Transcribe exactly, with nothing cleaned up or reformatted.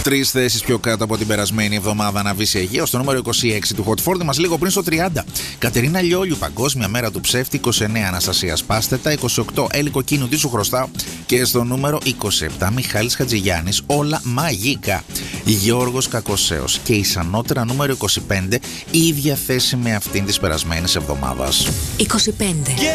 Τρεις θέσεις πιο κάτω από την περασμένη εβδομάδα αναβήσει Αιγαίο, στο νούμερο είκοσι έξι του Hot φορτι μας λίγο πριν στο τριάντα. Κατερίνα Λιόλιου, Παγκόσμια Μέρα του Ψεύτη. είκοσι εννέα Αναστασία Πάστετα. είκοσι οκτώ Έλλη Κοκκίνου, τι σου χρωστάω. Και στο νούμερο είκοσι επτά Μιχάλης Χατζηγιάννης, Όλα μαγικά. Γιώργος Κακοσέος. Και η σανότερα νούμερο είκοσι πέντε, η ίδια θέση με αυτήν της περασμένης εβδομάδας. είκοσι πέντε.